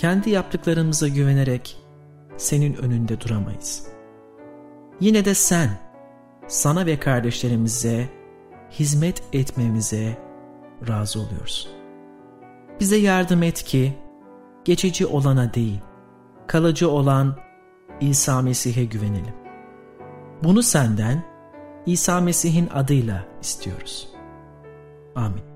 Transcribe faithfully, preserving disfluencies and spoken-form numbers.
kendi yaptıklarımıza güvenerek senin önünde duramayız. Yine de sen, sana ve kardeşlerimize hizmet etmemize razı oluyorsun. Bize yardım et ki geçici olana değil, kalıcı olan İsa Mesih'e güvenelim. Bunu senden İsa Mesih'in adıyla istiyoruz. Amin.